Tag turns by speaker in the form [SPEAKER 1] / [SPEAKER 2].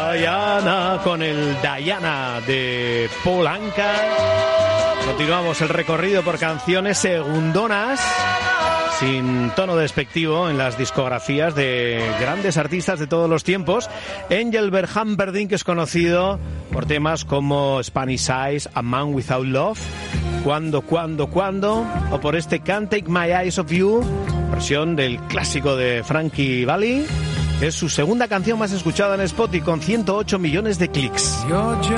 [SPEAKER 1] Diana, con el Diana de Paul Anka. Continuamos el recorrido por canciones segundonas, sin tono despectivo, en las discografías de grandes artistas de todos los tiempos. Engelbert Humperdinck es conocido por temas como Spanish Eyes, A Man Without Love, Cuando, o por este Can't Take My Eyes Off You, versión del clásico de Frankie Valli. Es su segunda canción más escuchada en Spotify, con 108 millones de clics.